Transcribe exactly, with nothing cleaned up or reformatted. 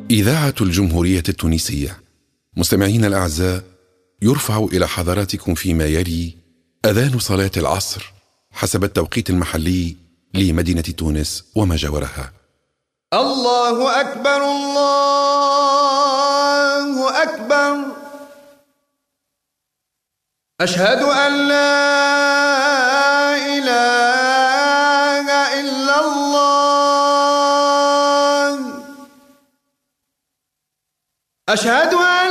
إذاعة الجمهورية التونسية. مستمعين الأعزاء، يرفع إلى حضراتكم فيما يلي أذان صلاة العصر حسب التوقيت المحلي لمدينة تونس وما جاورها. الله أكبر الله أكبر، أشهد أن لا إله إلا الله، أشهد أن